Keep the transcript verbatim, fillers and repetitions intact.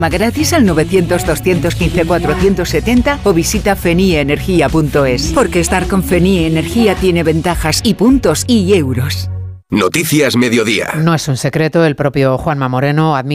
Gratis al novecientos, doscientos quince, cuatrocientos setenta o visita fenieenergia punto es. Porque estar con Fenie Energía tiene ventajas y puntos y euros. Noticias Mediodía. No es un secreto, el propio Juanma Moreno admite